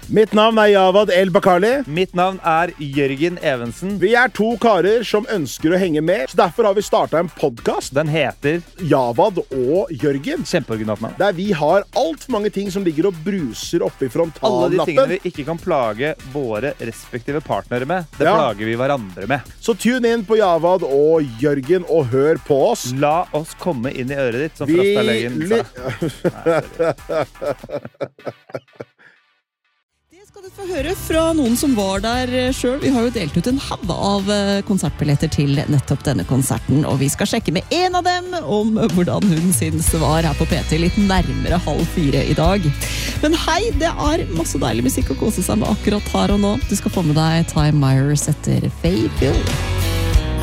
Mitt navn Javad El Bakali. Mitt navn Jørgen Evensen. Vi 2 karer som ønsker å henge med, så derfor har vi startet en podcast. Den heter Javad og Jørgen. Kjempeoriginalt navn. Der vi har alt for mange ting som ligger og bruser oppe i frontallappen. Alle de tingene vi ikke kan plage våre respektive partnere med, det plager vi hverandre med. Så tune inn på Javad og Jørgen og hør på oss. La oss komme inn i øret ditt, som Frastalegen sa. Det skal du få høre fra noen som var der selv. Vi har jo delt ut en hav av konsertbilletter til nettopp denne konserten, og vi skal sjekke med en av dem om hvordan hun synes det var her på PT litt nærmere 3:30 i dag. Men hei, det masse deilig musikk å kose seg med akkurat her og nå. Du skal få med deg Time Myers etter Faybill.